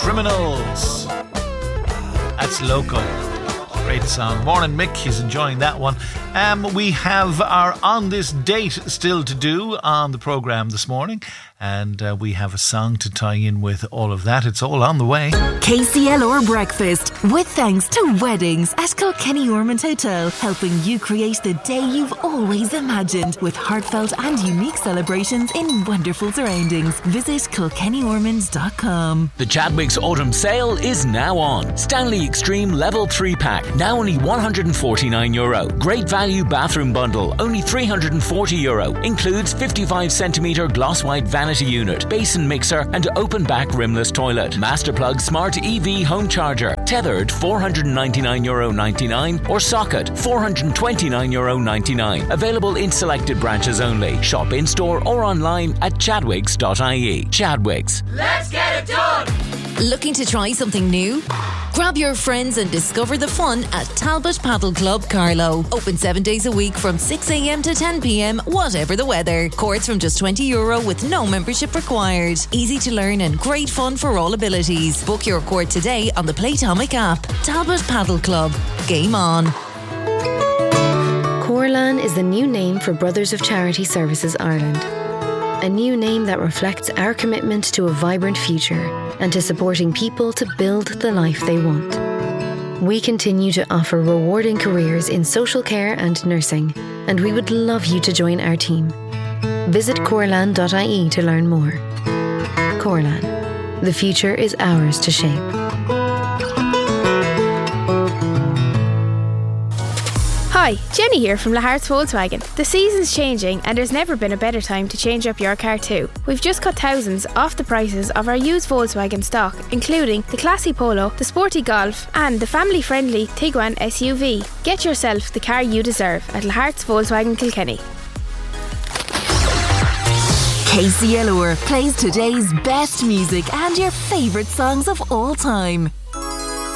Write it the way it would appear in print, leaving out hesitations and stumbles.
Criminals. That's local. Great song. Morning, Mick. He's enjoying that one. We have our On This Date still to do on the programme this morning. And we have a song to tie in with all of that. It's all on the way. KCLR Breakfast, with thanks to Weddings at Kilkenny Ormond Hotel, helping you create the day you've always imagined with heartfelt and unique celebrations in wonderful surroundings. Visit kilkennyormond.com. The Chadwick's Autumn Sale is now on. Stanley Extreme Level 3 Pack, now only €149. Great value bathroom bundle, only €340. Includes 55cm gloss white vanity unit, basin mixer and open back rimless toilet. Masterplug Smart EV home charger, tethered €499.99 or socket €429.99. Available in selected branches only. Shop in store or online at chadwicks.ie. Chadwicks. Let's get it done! Looking to try something new? Grab your friends and discover the fun at Talbot Paddle Club Carlow. Open 7 days a week from 6 a.m. to 10 p.m, whatever the weather. Courts from just €20 with no membership required. Easy to learn and great fun for all abilities. Book your court today on the Playtomic app. Talbot Paddle Club. Game on. Corlan is the new name for Brothers of Charity Services Ireland. A new name that reflects our commitment to a vibrant future and to supporting people to build the life they want. We continue to offer rewarding careers in social care and nursing, and we would love you to join our team. Visit corlan.ie to learn more. Corlan. The future is ours to shape. Hi, Jenny here from Lahart's Volkswagen. The season's changing and there's never been a better time to change up your car too. We've just cut thousands off the prices of our used Volkswagen stock, including the classy Polo, the sporty Golf and the family-friendly Tiguan SUV. Get yourself the car you deserve at Lahart's Volkswagen Kilkenny. KCLR plays today's best music and your favourite songs of all time.